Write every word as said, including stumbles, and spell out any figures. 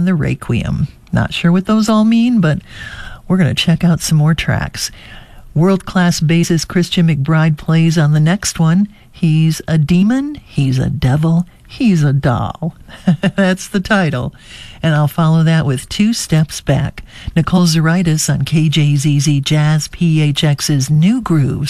and the Requiem. Not sure what those all mean, but we're going to check out some more tracks. World-class bassist Christian McBride plays on the next one. He's a demon, he's a devil, he's a doll. That's the title. And I'll follow that with Two Steps Back. Nicole Zaritis on K J Z Z Jazz, P H X's New Grooves.